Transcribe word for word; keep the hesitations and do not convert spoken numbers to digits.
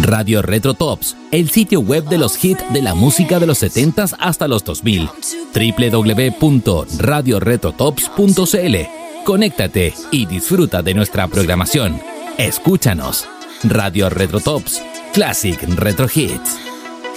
Radio Retro Tops, el sitio web de los hits de la música de los setentas hasta los dos mil. doble u doble u doble u punto radio retro tops punto c l. Conéctate y disfruta de nuestra programación. Escúchanos. Radio Retro Tops, Classic Retro Hits.